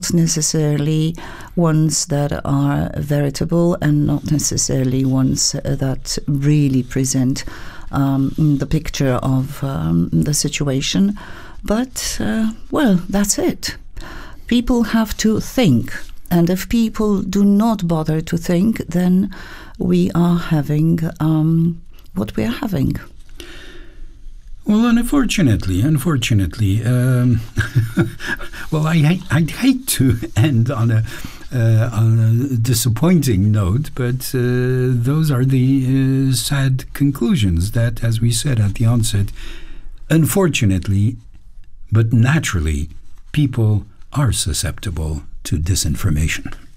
necessarily ones that are veritable and not necessarily ones that really present the picture of the situation. But, well, that's it. People have to think. And if people do not bother to think, then we are having what we are having. Well, unfortunately, well, I'd hate to end on a disappointing note, but those are the sad conclusions that, as we said at the onset, unfortunately, but naturally, people are susceptible to disinformation.